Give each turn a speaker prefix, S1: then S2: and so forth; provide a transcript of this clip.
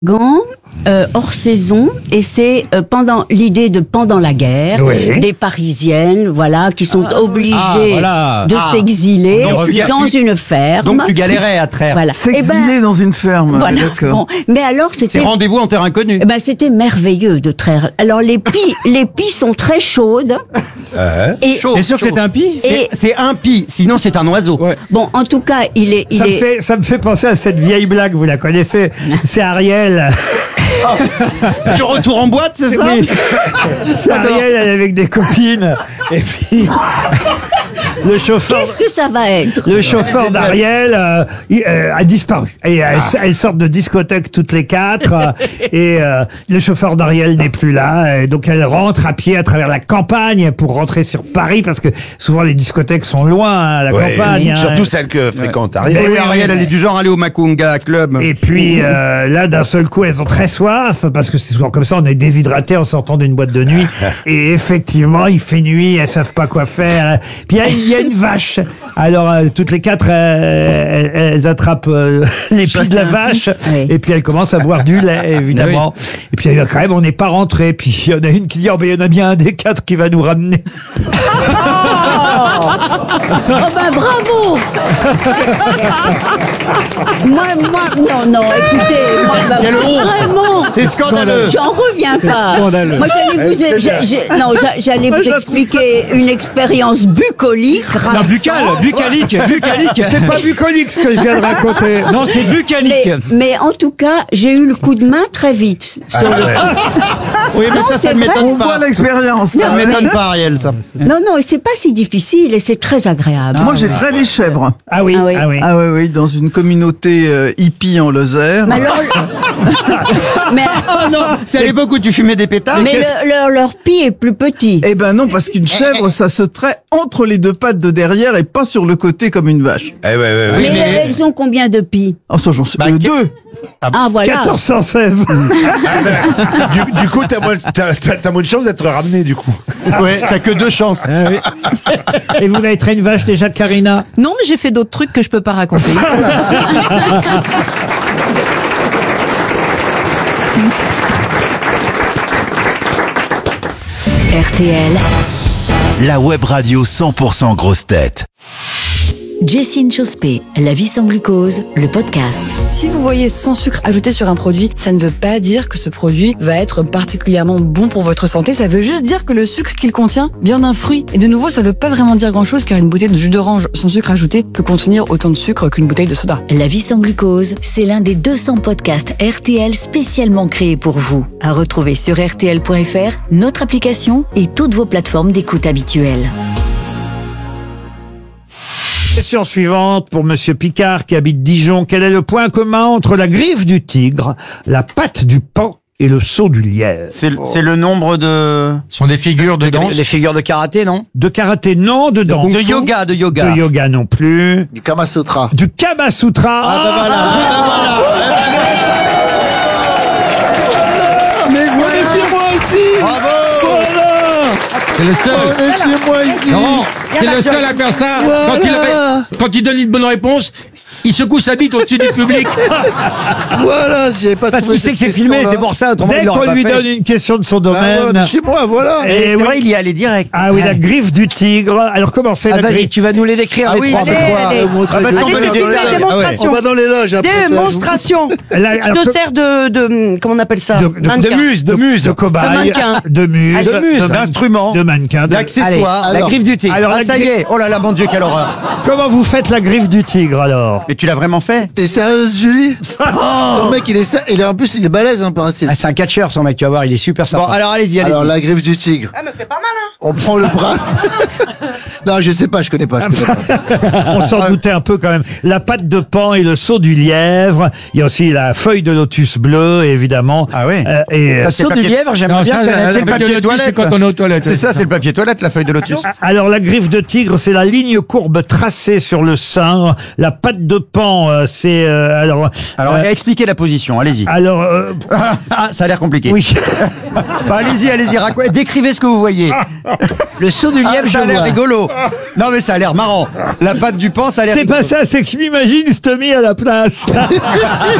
S1: hors saison, et c'est pendant la guerre, des Parisiennes, voilà, qui sont obligées de s'exiler dans une ferme.
S2: Donc tu galérais à Trèves.
S1: Voilà.
S3: S'exiler dans une ferme.
S1: Voilà.
S3: D'accord.
S1: Bon. Mais alors c'était.
S2: C'est rendez-vous en terre inconnue.
S1: C'était merveilleux de Trèves. Alors les pies sont très chaudes. Et
S4: T'es sûr que c'est un pie?
S2: C'est un pie, sinon c'est un oiseau.
S4: Ouais.
S1: bon, en tout cas,
S5: Ça me fait penser à cette vieille blague, vous la connaissez. C'est Ariel.
S2: C'est le retour en boîte, c'est ça?
S5: Oui. C'est Ariel, elle est avec des copines. Et puis, le chauffeur.
S1: Qu'est-ce que ça va être?
S5: Le chauffeur d'Ariel a disparu. Et elles sortent de discothèque toutes les quatre. Et le chauffeur d'Ariel n'est plus là. Et donc elle rentre à pied à travers la campagne pour rentrer sur Paris, parce que souvent les discothèques sont loin à la campagne.
S6: Surtout celles que fréquente Ariel.
S5: Mais
S2: Oui,
S5: oui,
S2: Ariel, elle est du genre aller au Makunga Club.
S5: Et puis là, d'un seul coup, elles ont très soif, parce que c'est souvent comme ça, on est déshydraté en sortant d'une boîte de nuit. Et effectivement, il fait nuit, elles savent pas quoi faire. Puis il y a une vache. Alors toutes les quatre, elles attrapent les pieds de la vache, et puis elles commencent à boire du lait, évidemment. Et puis quand même, on n'est pas rentré. Puis il y en a une qui dit, oh ben il y en a bien un des quatre qui va nous ramener.
S1: Bravo. moi, non, écoutez,
S2: Quelle honte.
S1: vraiment.
S2: C'est scandaleux.
S1: J'en reviens pas.
S4: scandaleux.
S1: Moi, j'allais vous expliquer une expérience bucolique.
S4: Non, bucalique.
S5: C'est pas bucolique ce que je viens de raconter.
S4: Non, c'est bucalique.
S1: Mais en tout cas, j'ai eu le coup de main très vite.
S2: Oui, mais
S1: Non,
S2: ça
S1: c'est
S2: ne m'étonne
S3: On voit
S2: pas.
S3: l'expérience.
S2: Ça ne m'étonne pas, Ariel, ça.
S1: Non, et c'est pas si difficile, et c'est très agréable.
S3: Moi, j'ai traité les chèvres.
S5: Ah oui,
S1: Ah oui.
S5: ah oui.
S3: Ah oui, dans une communauté hippie en Lozère.
S1: Mais alors, mais,
S2: Oh non, c'est à l'époque où tu fumais des pétards.
S1: mais leur pie est plus petit.
S3: Eh ben non, parce qu'une chèvre, ça se traite entre les deux pattes de derrière et pas sur le côté comme une vache.
S6: Eh ouais.
S1: Mais
S2: mais-
S1: elles ont combien de pies?
S3: Oh, ça, j'en sais. Deux.
S1: Ah, voilà.
S5: 1416.
S6: Du coup, t'as moins de chance d'être ramené, du coup.
S2: Ouais, t'as que deux chances.
S5: Et vous avez traité une vache déjà, Karina?
S7: Non, mais j'ai fait d'autres trucs que je peux pas raconter.
S8: RTL,
S9: La web radio 100% grosse tête.
S8: Jessine Chospé, La vie sans glucose, le podcast.
S10: Si vous voyez sans sucre ajouté sur un produit, ça ne veut pas dire que ce produit va être particulièrement bon pour votre santé. Ça veut juste dire que le sucre qu'il contient vient d'un fruit. Et de nouveau, ça ne veut pas vraiment dire grand-chose, car une bouteille de jus d'orange sans sucre ajouté peut contenir autant de sucre qu'une bouteille de soda.
S8: La vie sans glucose, c'est l'un des 200 podcasts RTL spécialement créés pour vous. À retrouver sur RTL.fr, notre application et toutes vos plateformes d'écoute habituelles.
S5: Question suivante pour Monsieur Picard qui habite Dijon. Quel est le point commun entre la griffe du tigre, la patte du paon et le saut du lièvre?
S2: C'est le nombre de...
S4: Ce sont des figures de danse.
S2: Les figures de karaté, non?
S5: De karaté, non. De danse.
S2: De yoga.
S5: De yoga non plus.
S6: Du Kama Sutra.
S5: Du Kama Sutra.
S2: Ah ben voilà.
S6: Mais venez chez moi ici.
S2: Bravo.
S4: C'est le seul.
S6: Venez chez moi ici.
S4: Non, c'est le seul à faire ça. Quand il donne une bonne réponse, il secoue sa bite au-dessus du public.
S6: Voilà, j'ai pas
S4: Parce qu'il sait que c'est filmé, c'est pour ça. Autrement,
S5: Dès
S4: il l'aurait
S5: qu'on
S4: pas
S5: lui
S4: fait.
S5: donne une question de son
S6: venez
S5: domaine.
S6: chez moi, voilà.
S5: Et
S2: C'est
S5: oui.
S2: vrai, il y allait direct.
S5: Ah oui, la griffe du tigre. Alors comment c'est la
S4: Vas-y,
S5: griffe?
S4: tu vas nous les décrire.
S2: Ah
S4: les
S2: oui,
S4: trois.
S2: c'est quoi?
S7: allez.
S2: Ah, parce qu'on
S7: Allez,
S2: veut
S7: c'est
S2: les
S7: une
S2: détails.
S7: démonstration.
S6: On va dans les loges après.
S7: Démonstration.
S5: Alors,
S7: Je te sers de comment on appelle ça?
S5: de
S7: Mannequin.
S4: muse.
S5: de cobaye,
S7: mannequin.
S5: de muse,
S2: D'instruments.
S5: de mannequin.
S2: D'accessoires.
S4: La griffe du tigre.
S5: Alors,
S2: Ah,
S5: la
S2: ça y est. Oh là là, mon Dieu, quelle horreur.
S5: comment vous faites la griffe du tigre alors?
S2: Mais tu l'as vraiment fait?
S6: T'es sérieuse, Julie? Le mec, il est en plus, il est balèze, hein, paraît-il.
S4: Ah, c'est un catcheur, son mec, tu vas voir, il est super
S2: Bon,
S4: sympa.
S2: alors allez-y.
S6: Alors, la griffe du tigre.
S7: Ah, me fait pas mal, hein.
S6: On prend le bras. Non, je sais pas, je connais pas.
S5: On s'en doutait un peu quand même. La patte de paon et le saut du lièvre. Il y a aussi la feuille de lotus bleu, évidemment.
S2: Ah oui.
S5: Et
S2: Ça, c'est
S4: Saut
S2: le
S4: du
S2: papier-
S4: lièvre, j'aimerais bien connaître.
S2: c'est le papier toilette.
S4: C'est quand on est aux toilettes.
S2: C'est ça, c'est le papier toilette, la feuille de lotus.
S5: alors la griffe de tigre, c'est la ligne courbe tracée sur le sein. La patte de paon, c'est
S2: Alors, expliquez la position, allez-y.
S5: alors
S2: Ah, ça a l'air compliqué.
S5: oui.
S2: Bah, allez-y, décrivez ce que vous voyez.
S4: Le saut du lièvre,
S2: Ça a
S4: je
S2: l'air
S4: vois.
S2: rigolo. Non, mais ça a l'air marrant. La patte du paon, ça a l'air
S5: C'est
S2: rigolo.
S5: pas ça, c'est que je m'imagine Stomy à la place.